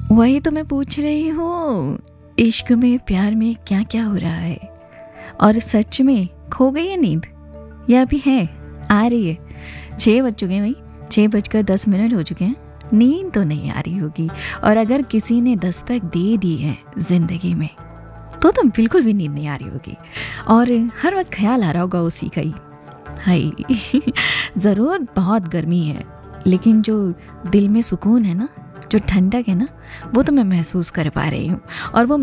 वही तो मैं पूछ रही हूँ, इश्क में प्यार में क्या क्या हो रहा है? और सच में खो गई है नींद या अभी है, आ रही है? 6 बज चुके हैं भाई, 6:10 हो चुके हैं। नींद तो नहीं आ रही होगी, और अगर किसी ने दस्तक दे दी है जिंदगी में तो बिल्कुल भी नींद नहीं आ रही होगी, और हर वक्त ख्याल आ रहा होगा उसी का ही। हाय ज़रूर बहुत गर्मी है, लेकिन जो दिल में सुकून है ना, जो ठंडक है ना, वो तो मैं महसूस कर पा रही हूँ। और वो